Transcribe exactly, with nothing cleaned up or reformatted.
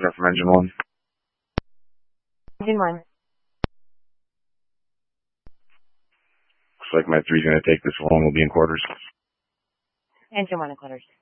Start from engine one. Engine one. Looks like my three's going to take this one. Will be in quarters. Engine one and quarters.